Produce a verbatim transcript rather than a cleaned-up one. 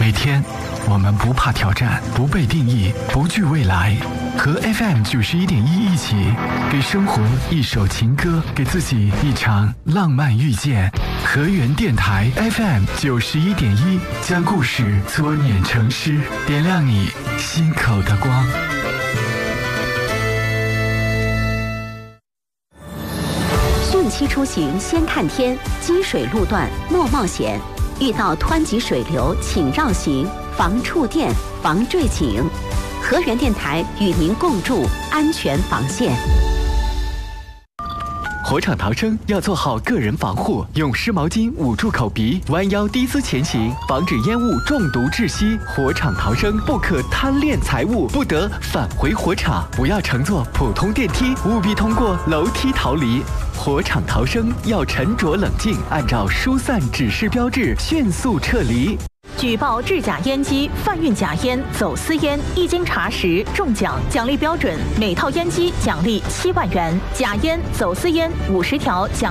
每天，我们不怕挑战，不被定义，不惧未来。和 F M 九十一点一一起，给生活一首情歌，给自己一场浪漫遇见。河源电台 F M 九十一点一，将故事搓捻成诗，点亮你心口的光。 汛期出行先看天，积水路段莫冒险。遇到湍急水流，请绕行，防触电，防坠井。河源电台与您共筑安全防线。 火场逃生要做好个人防护，用湿毛巾捂住口鼻，弯腰低姿前行，防止烟雾中毒窒息。火场逃生不可贪恋财物，不得返回火场，不要乘坐普通电梯，务必通过楼梯逃离。火场逃生要沉着冷静，按照疏散指示标志迅速撤离。 举报制假烟机、贩运假烟、走私烟，一经查实中奖，奖励标准：每套烟机奖励七万元，假烟、走私烟五十条奖。